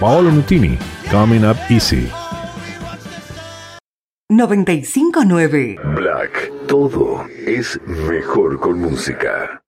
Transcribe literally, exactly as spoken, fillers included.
Paolo Nutini, Coming Up Easy. noventa y cinco nueve Black, todo es mejor con música.